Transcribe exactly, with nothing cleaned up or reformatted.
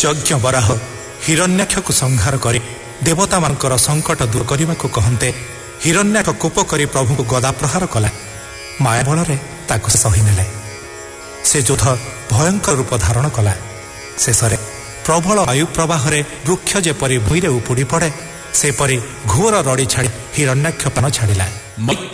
ଯଜ୍ଞ ବରାହ ହିରଣ୍ୟାକ୍ଷକୁ ସଂହାର କରି ଦେବତାମାନଙ୍କର ସଙ୍କଟ ଦୂର କରିବାକୁ କହନ୍ତେ ହିରଣ୍ୟାକ୍ଷ କୋପ କରି ପ୍ରଭୁଙ୍କୁ ଗଦା ପ୍ରହାର କଲା। ମାୟା ବଳରେ ତାକୁ ସହିନେଲେ। ସେ ଯୁଦ୍ଧ ଭୟଙ୍କର ରୂପ ଧାରଣ କଲା। ଶେଷରେ ପ୍ରବଳ ବାୟୁ ପ୍ରବାହରେ ବୃକ୍ଷ ଯେପରି ଭୂଇଁରେ ଉପୁଡ଼ି ପଡ଼େ ସେପରି ଘୋର ରଡ଼ି ଛାଡ଼ି ହିରଣ୍ୟାକ୍ଷ ପ୍ରାଣ ଛାଡ଼ିଲା।